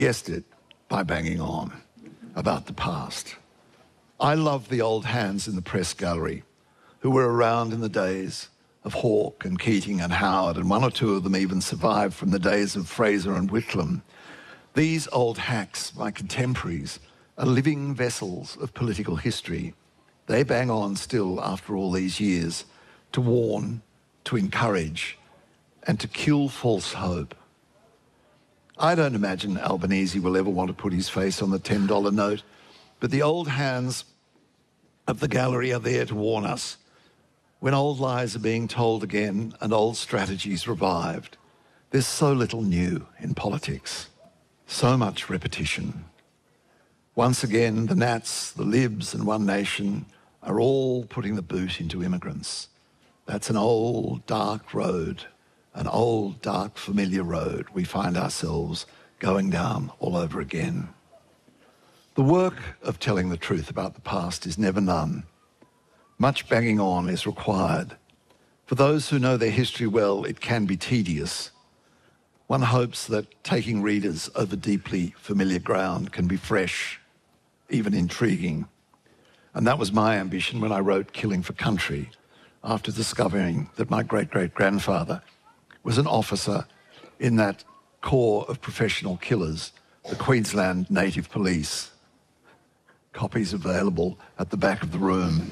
Guessed it by banging on about the past. I love the old hands in the press gallery who were around in the days of Hawke and Keating and Howard, and one or two of them even survived from the days of Fraser and Whitlam. These old hacks, my contemporaries, are living vessels of political history. They bang on still after all these years to warn, to encourage, and to kill false hope. I don't imagine Albanese will ever want to put his face on the $10 note, but the old hands of the gallery are there to warn us when old lies are being told again and old strategies revived. There's so little new in politics, so much repetition. Once again, the Nats, the Libs and One Nation are all putting the boot into immigrants. That's an old, dark road, an old, dark, familiar road we find ourselves going down all over again. The work of telling the truth about the past is never done. Much banging on is required. For those who know their history well, it can be tedious. One hopes that taking readers over deeply familiar ground can be fresh, even intriguing. And that was my ambition when I wrote Killing for Country, after discovering that my great-great-grandfather was an officer in that corps of professional killers, the Queensland Native Police. Copies available at the back of the room.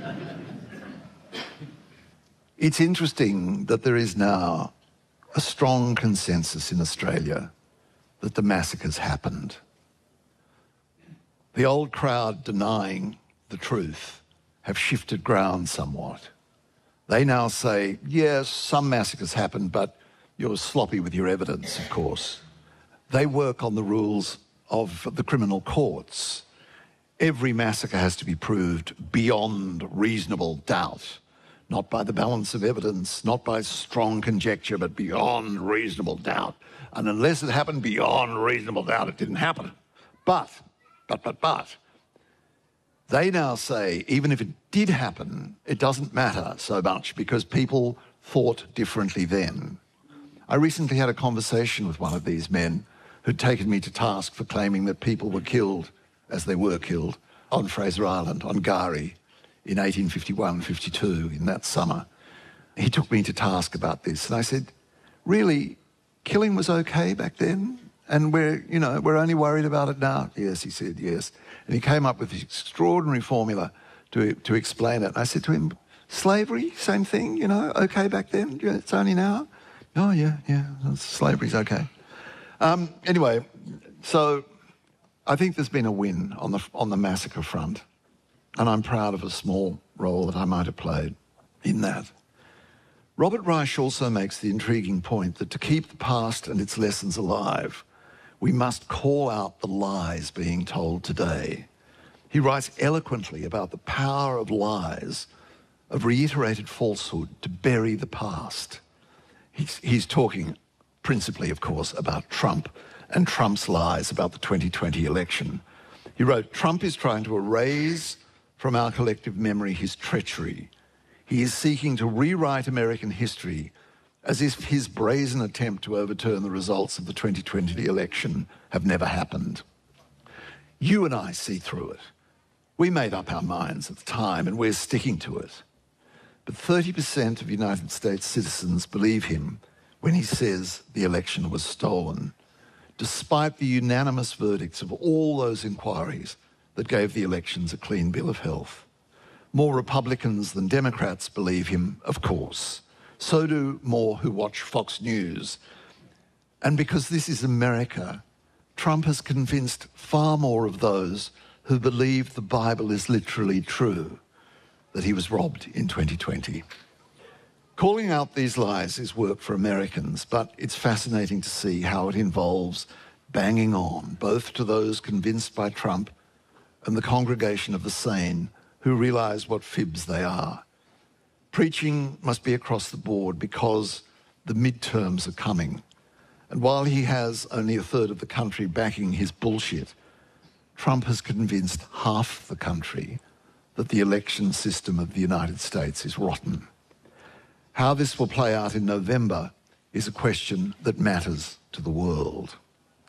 It's interesting that there is now a strong consensus in Australia that the massacres happened. The old crowd denying the truth have shifted ground somewhat. They now say, yes, some massacres happened, but you're sloppy with your evidence, of course. They work on the rules of the criminal courts. Every massacre has to be proved beyond reasonable doubt, not by the balance of evidence, not by strong conjecture, but beyond reasonable doubt. And unless it happened beyond reasonable doubt, it didn't happen. But, they now say, even if it did happen, it doesn't matter so much because people thought differently then. I recently had a conversation with one of these men who'd taken me to task for claiming that people were killed, as they were killed, on Fraser Island, on Gari, in 1851-52, in that summer. He took me to task about this, and I said, really, killing was okay back then? And we're only worried about it now? Yes, he said, yes. And he came up with this extraordinary formula to explain it. And I said to him, slavery, same thing, okay back then? It's only now? Oh, yeah, slavery's okay. Anyway, so I think there's been a win on the massacre front, and I'm proud of a small role that I might have played in that. Robert Reich also makes the intriguing point that to keep the past and its lessons alive, we must call out the lies being told today. He writes eloquently about the power of lies, of reiterated falsehood, to bury the past. He's talking principally, of course, about Trump and Trump's lies about the 2020 election. He wrote, Trump is trying to erase from our collective memory his treachery. He is seeking to rewrite American history as if his brazen attempt to overturn the results of the 2020 election have never happened. You and I see through it. We made up our minds at the time and we're sticking to it. But 30% of United States citizens believe him when he says the election was stolen, despite the unanimous verdicts of all those inquiries that gave the elections a clean bill of health. More Republicans than Democrats believe him, of course. So do more who watch Fox News. And because this is America, Trump has convinced far more of those who believe the Bible is literally true that he was robbed in 2020. Calling out these lies is work for Americans, but it's fascinating to see how it involves banging on, both to those convinced by Trump and the congregation of the sane who realize what fibs they are. Preaching must be across the board because the midterms are coming. And while he has only a third of the country backing his bullshit, Trump has convinced half the country that the election system of the United States is rotten. How this will play out in November is a question that matters to the world.